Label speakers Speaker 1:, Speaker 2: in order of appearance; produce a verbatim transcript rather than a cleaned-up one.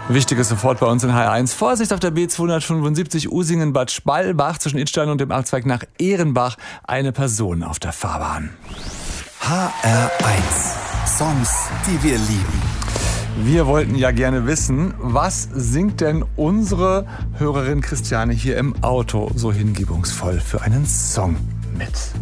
Speaker 1: Wichtiges sofort bei uns in H R eins. Vorsicht auf der B zweihundertfünfundsiebzig Usingen-Bad Spalbach zwischen Idstein und dem Abzweig nach Ehrenbach. Eine Person auf der Fahrbahn.
Speaker 2: H R eins. Songs, die wir lieben.
Speaker 1: Wir wollten ja gerne wissen, was singt denn unsere Hörerin Christiane hier im Auto so hingebungsvoll für einen Song mit?